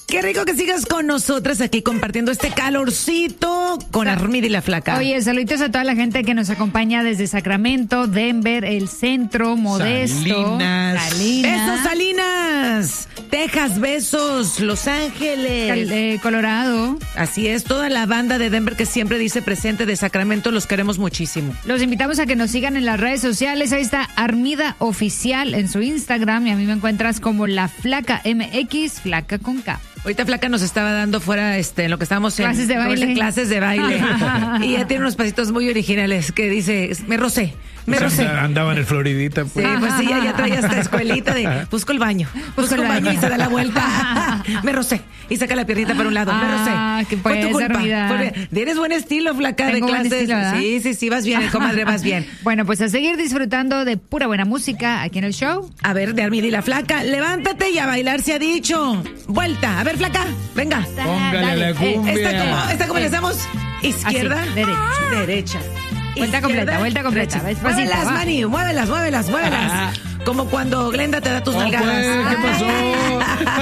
Qué rico que sigas con nosotras aquí compartiendo este calorcito con Armida y la Flaca. Oye, saluditos a toda la gente que nos acompaña desde Sacramento, Denver, El Centro, Modesto, Salinas. Besos, Salinas. Texas, besos. Los Ángeles. Colorado. Así es, toda la banda de Denver que siempre dice presente de Sacramento, los queremos muchísimo. Los invitamos a que nos sigan en las redes sociales. Ahí está Armida Oficial en su Instagram y a mí me encuentras como La Flaca MX, Flaca con K. Ahorita Flaca nos estaba dando fuera en lo que estábamos en clases de baile. Clases de baile. Y ella tiene unos pasitos muy originales que dice, me rocé. Andaba en el Floridita. Pues. Sí, pues sí, ya traía esta escuelita de busco el baño y se da la vuelta. Me rocé y saca la piernita para un lado. Me rocé. Que fue tu culpa. Tienes buen estilo, Flaca. Tengo de clases. buen estilo, Sí, vas bien, comadre, vas bien. Bueno, pues a seguir disfrutando de pura buena música aquí en el show. A ver, de Armida y la Flaca, levántate y a bailar se ha dicho. Vuelta, a ver, Flaca, venga. Póngale a la cumbia. Esta como le hacemos izquierda, así, derecha. Vuelta completa. Muévelas, Manny, muévelas. Como cuando Glenda te da tus nalgadas. ¿Qué pasó?